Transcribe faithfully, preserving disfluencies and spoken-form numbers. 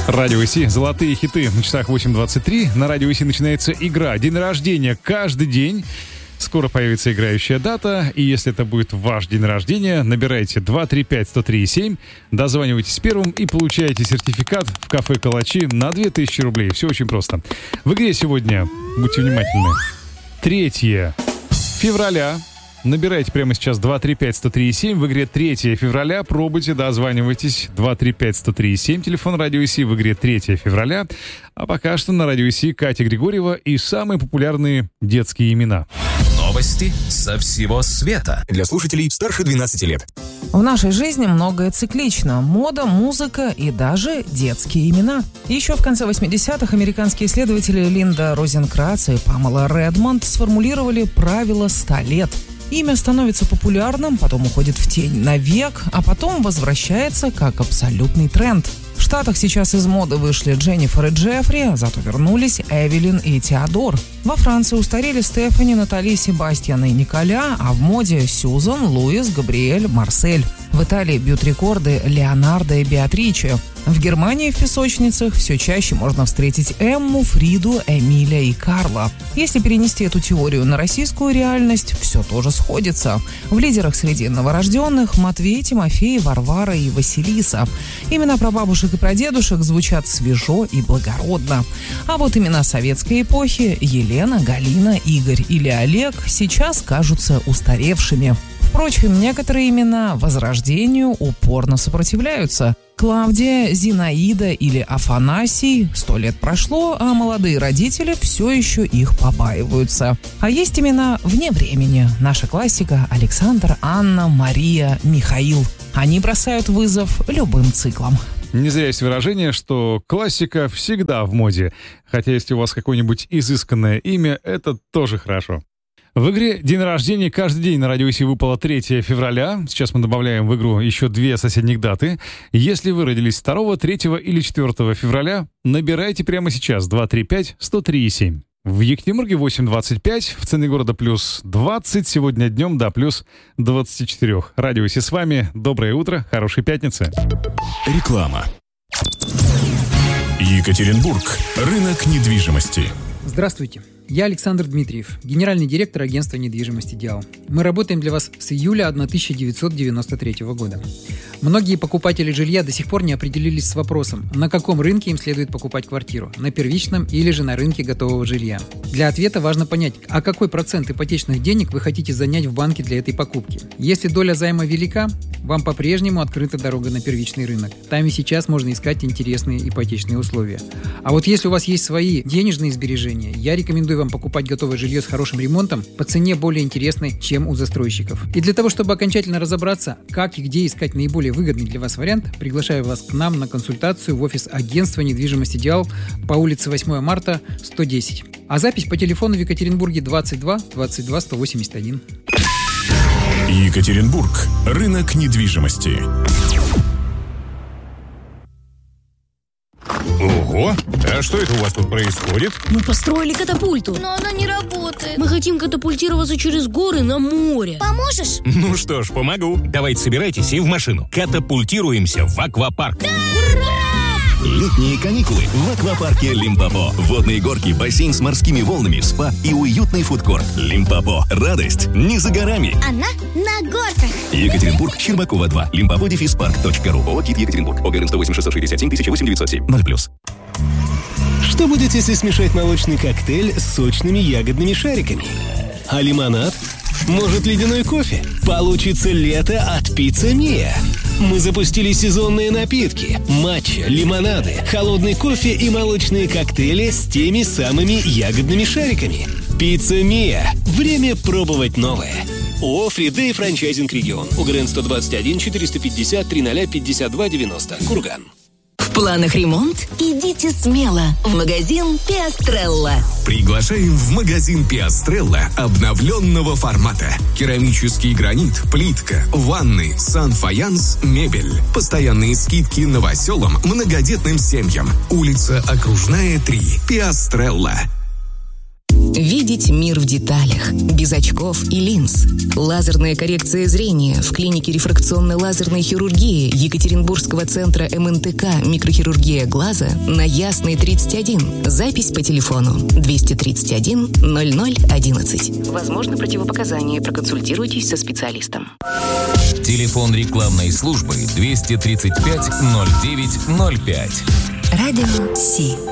Радио ИСИ, золотые хиты. На часах восемь двадцать три. На Радио ИСИ начинается игра. День рождения каждый день. Скоро появится играющая дата. И если это будет ваш день рождения, набирайте два три пять сто три семь, дозванивайтесь первым и получаете сертификат в кафе «Калачи» на две тысячи рублей. Все очень просто. В игре сегодня, будьте внимательны, третьего февраля. Набирайте прямо сейчас два три пять сто три семь. В игре третьего февраля. Пробуйте, дозванивайтесь. два три пять сто три семь. Телефон Радио ИСИ в игре третьего февраля. А пока что на Радио ИСИ Катя Григорьева и самые популярные детские имена. Новости со всего света. Для слушателей старше двенадцати лет. В нашей жизни многое циклично. Мода, музыка и даже детские имена. Еще в конце восьмидесятых американские исследователи Линда Розенкранц и Памела Редмонд сформулировали правило ста лет. Имя становится популярным, потом уходит в тень навек, а потом возвращается как абсолютный тренд. В Штатах сейчас из моды вышли Дженнифер и Джеффри, зато вернулись Эвелин и Теодор. Во Франции устарели Стефани, Натали, Себастьян и Николя, а в моде Сьюзан, Луис, Габриэль, Марсель. В Италии бьют рекорды Леонардо и Беатриче. В Германии в песочницах все чаще можно встретить Эмму, Фриду, Эмиля и Карла. Если перенести эту теорию на российскую реальность, все тоже сходится. В лидерах среди новорожденных Матвей, Тимофей, Варвара и Василиса. Имена прабабушек и прадедушек звучат свежо и благородно. А вот имена советской эпохи Елена, Галина, Игорь или Олег сейчас кажутся устаревшими. Впрочем, некоторые имена возрождению упорно сопротивляются. Клавдия, Зинаида или Афанасий. Сто лет прошло, а молодые родители все еще их побаиваются. А есть имена вне времени. Наша классика: Александр, Анна, Мария, Михаил. Они бросают вызов любым циклам. Не зря есть выражение, что классика всегда в моде. Хотя если у вас какое-нибудь изысканное имя, это тоже хорошо. В игре «День рождения» каждый день на Радио ИСИ выпало третьего февраля. Сейчас мы добавляем в игру еще две соседних даты. Если вы родились второго, третьего или четвёртого февраля, набирайте прямо сейчас два три пять сто три семь. В Екатеринбурге восемь двадцать пять, в центре города плюс двадцать, сегодня днем до плюс двадцать четыре. Радио ИСИ с вами. Доброе утро, хорошей пятницы. Реклама. Екатеринбург. Рынок недвижимости. Здравствуйте. Я Александр Дмитриев, генеральный директор агентства недвижимости «Диал». Мы работаем для вас с июля тысяча девятьсот девяносто третьего года. Многие покупатели жилья до сих пор не определились с вопросом, на каком рынке им следует покупать квартиру – на первичном или же на рынке готового жилья. Для ответа важно понять, а какой процент ипотечных денег вы хотите занять в банке для этой покупки. Если доля займа велика, вам по-прежнему открыта дорога на первичный рынок. Там и сейчас можно искать интересные ипотечные условия. А вот если у вас есть свои денежные сбережения, я рекомендую вам покупать готовое жилье с хорошим ремонтом по цене более интересной, чем у застройщиков. И для того, чтобы окончательно разобраться, как и где искать наиболее выгодный для вас вариант, приглашаю вас к нам на консультацию в офис агентства недвижимости «Диал» по улице восьмого марта, сто десять. А запись по телефону в Екатеринбурге двадцать два двадцать два сто восемьдесят один. Екатеринбург. Рынок недвижимости. Ого! А что это у вас тут происходит? Мы построили катапульту. Но она не работает. Мы хотим катапультироваться через горы на море. Поможешь? Ну что ж, помогу. Давайте собирайтесь и в машину. Катапультируемся в аквапарк. Да! Ура! Летние каникулы в аквапарке Лимпопо. Водные горки, бассейн с морскими волнами, спа и уютный фудкорт. Лимпопо. Радость не за горами. Она на горках. Екатеринбург, Щербакова два. Лимпопо дефис парк точка ру. ООО «КИТ Екатеринбург». ОГРН сто восемь шестьсот шестьдесят семь тысяча восемь девятьсот семь. ноль плюс. Что будет, если смешать молочный коктейль с сочными ягодными шариками? А лимонад? Может, ледяной кофе? Получится лето от Пицца Мия. Мы запустили сезонные напитки, матча, лимонады, холодный кофе и молочные коктейли с теми самыми ягодными шариками. Пицца Мия. Время пробовать новое. ООО «Фридей Франчайзинг Регион». УГРН сто двадцать один четыреста пятьдесят тридцать пятьдесят два девяносто. Курган. В планах ремонт? Идите смело в магазин «Пиастрелла». Приглашаем в магазин «Пиастрелла» обновленного формата. Керамический гранит, плитка, ванны, сан-фаянс, мебель. Постоянные скидки новоселам, многодетным семьям. Улица Окружная, три. «Пиастрелла». Видеть мир в деталях, без очков и линз. Лазерная коррекция зрения в клинике рефракционной лазерной хирургии Екатеринбургского центра эм эн тэ ка «Микрохирургия глаза» на Ясной, тридцать один. Запись по телефону двести тридцать один ноль ноль одиннадцать. Возможно, противопоказания. Проконсультируйтесь со специалистом. Телефон рекламной службы двести тридцать пять ноль девять ноль пять. Радио Си.